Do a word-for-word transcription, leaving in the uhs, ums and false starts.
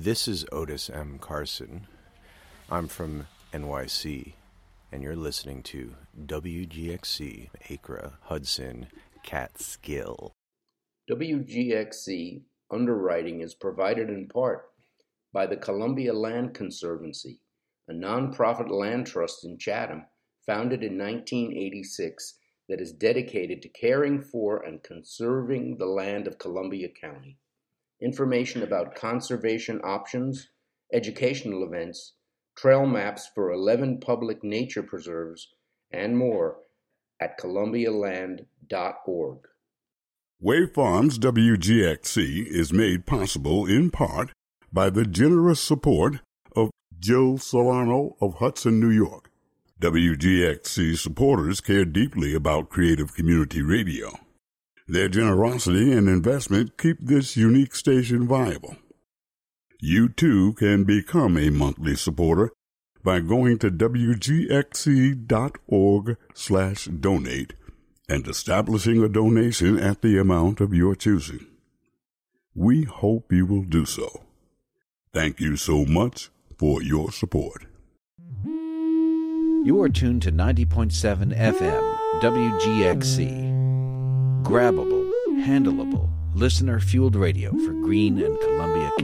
This is Otis M. Carson. I'm from N Y C, and you're listening to W G X C, Acra, Hudson, Catskill. W G X C underwriting is provided in part by the Columbia Land Conservancy, a nonprofit land trust in Chatham founded in nineteen eighty-six that is dedicated to caring for and conserving the land of Columbia County. Information about conservation options, educational events, trail maps for eleven public nature preserves, and more at columbia land dot org. Wave Farms W G X C is made possible in part by the generous support of Jill Solano of Hudson, New York. W G X C supporters care deeply about creative community radio. Their generosity and investment keep this unique station viable. You too can become a monthly supporter by going to W G X C dot org slash donate and establishing a donation at the amount of your choosing. We hope you will do so. Thank you so much for your support. You are tuned to ninety point seven F M, W G X C. Grabbable, handleable, listener-fueled radio for Greene and Columbia